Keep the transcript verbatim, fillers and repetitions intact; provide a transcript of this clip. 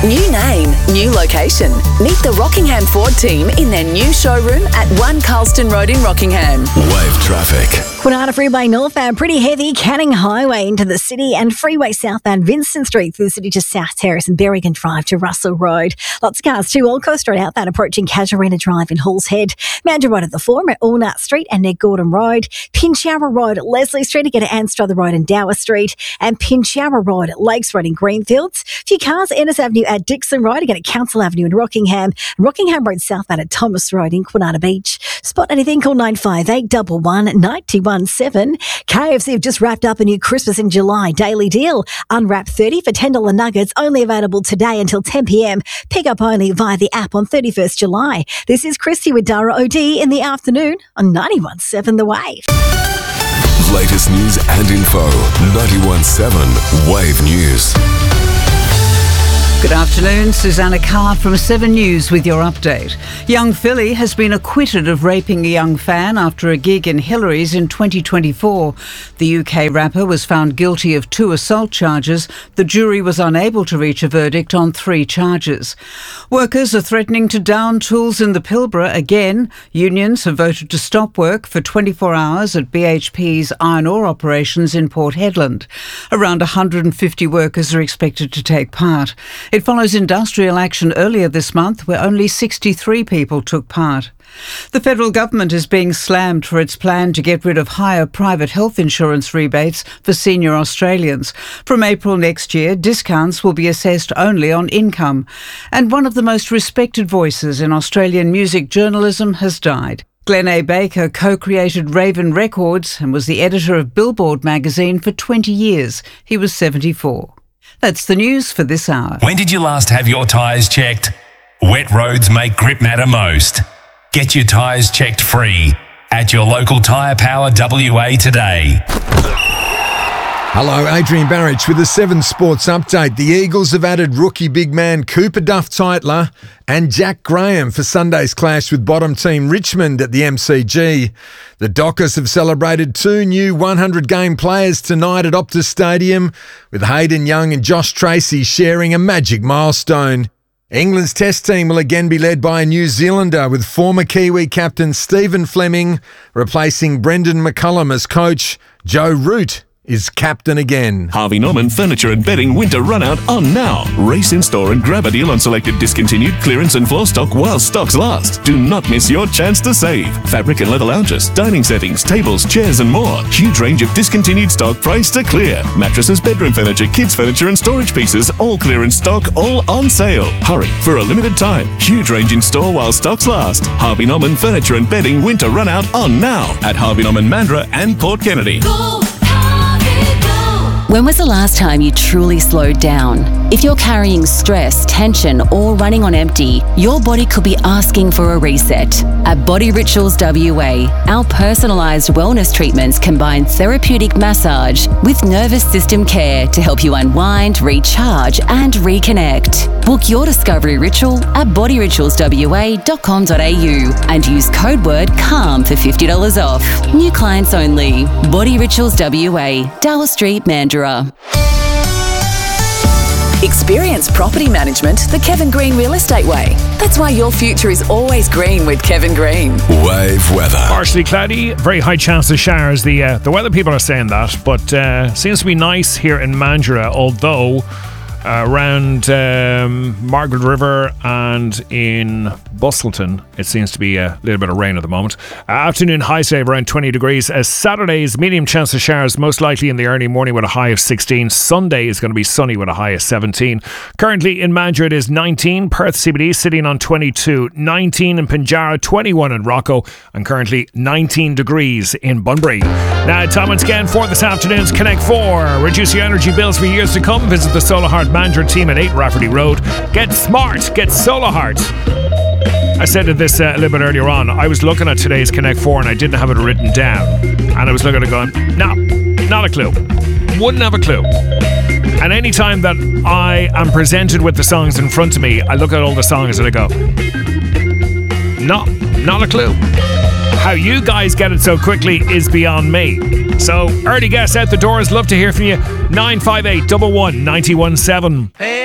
New name, new location. Meet the Rockingham Ford team in their new showroom at one Carlston Road in Rockingham. Wave traffic. Kwinana Freeway northbound, pretty heavy. Canning Highway into the city and Freeway southbound, Vincent Street through the city to South Terrace and Berrigan Drive to Russell Road. Lots of cars too. Old Coast Road outbound approaching Casuarina Drive in Halls Head. Mandurah Road at the Forum at Allnut Street and near Gordon Road. Pinchara Road at Leslie Street to get to Anstruther Road and Dower Street. And Pinchara Road at Lakes Road in Greenfields. A few cars, Ennis Avenue at Dixon Road to get at Council Avenue in Rockingham. Rockingham Road southbound at Thomas Road in Kwinana Beach. Spot anything, call nine five eight, one one, nine one seven. K F C have just wrapped up a new Christmas in July daily deal. Unwrap thirty for ten dollars nuggets, only available today until ten p.m. Pick up only via the app on thirty-first July. This is Christy with Dara O'D in the afternoon on ninety-one point seven The Wave. Latest news and info. ninety-one point seven Wave News. Good afternoon, Susanna Carr from Seven News with your update. Young Philly has been acquitted of raping a young fan after a gig in Hillary's in twenty twenty-four. The U K rapper was found guilty of two assault charges. The jury was unable to reach a verdict on three charges. Workers are threatening to down tools in the Pilbara again. Unions have voted to stop work for twenty-four hours at B H P's iron ore operations in Port Hedland. Around one hundred fifty workers are expected to take part. It follows industrial action earlier this month where only sixty-three people took part. The federal government is being slammed for its plan to get rid of higher private health insurance rebates for senior Australians. From April next year, discounts will be assessed only on income. And one of the most respected voices in Australian music journalism has died. Glenn A. Baker co-created Raven Records and was the editor of Billboard magazine for twenty years. He was seventy-four. That's the news for this hour. When did you last have your tyres checked? Wet roads make grip matter most. Get your tyres checked free at your local Tyre Power W A today. Hello, Adrian Barrich with the Seven Sports Update. The Eagles have added rookie big man Cooper Duff-Tytler and Jack Graham for Sunday's clash with bottom team Richmond at the M C G. The Dockers have celebrated two new one hundred game players tonight at Optus Stadium, with Hayden Young and Josh Tracy sharing a magic milestone. England's Test team will again be led by a New Zealander, with former Kiwi captain Stephen Fleming replacing Brendan McCullum as coach. Joe Root is captain again. Harvey Norman Furniture and Bedding Winter Run Out on now. Race in store and grab a deal on selected discontinued clearance and floor stock while stocks last. Do not miss your chance to save. Fabric and leather lounges, dining settings, tables, chairs and more. Huge range of discontinued stock priced to clear. Mattresses, bedroom furniture, kids furniture and storage pieces, all clearance stock, all on sale. Hurry, for a limited time. Huge range in store while stocks last. Harvey Norman Furniture and Bedding Winter Run Out on now at Harvey Norman Mandurah and Port Kennedy. Go. When was the last time you truly slowed down? If you're carrying stress, tension, or running on empty, your body could be asking for a reset. At Body Rituals W A, our personalised wellness treatments combine therapeutic massage with nervous system care to help you unwind, recharge, and reconnect. Book your discovery ritual at body rituals w a dot com dot a u and use code word CALM for fifty dollars off. New clients only. Body Rituals W A, Dowell Street, Mandurah. Experience property management the Kevin Green Real Estate way. That's why your future is always green with Kevin Green. Wave weather. Partially cloudy, very high chance of showers. The uh, the weather people are saying that, but uh, seems to be nice here in Mandurah, although uh, around um, Margaret River and in Bustleton, it seems to be a little bit of rain at the moment. Uh, afternoon high today of around twenty degrees. Uh, Saturday's medium chance of showers, most likely in the early morning with a high of sixteen. Sunday is going to be sunny with a high of seventeen. Currently in Mandurah it is nineteen. Perth C B D sitting on twenty-two. nineteen in Pinjarra, twenty-one in Rocco, and currently nineteen degrees in Bunbury. Now, time once again for this afternoon's Connect four. Reduce your energy bills for years to come. Visit the Solar Heart Mandurah team at eight Rafferty Road. Get smart. Get Solar Heart. I said this uh, a little bit earlier on. I was looking at today's Connect four and I didn't have it written down. And I was looking at it going, no, not a clue. Wouldn't have a clue. And any time that I am presented with the songs in front of me, I look at all the songs and I go, no, not a clue. How you guys get it so quickly is beyond me. So, early guess out the doors. Love to hear from you. nine five eight, one one, nine one seven.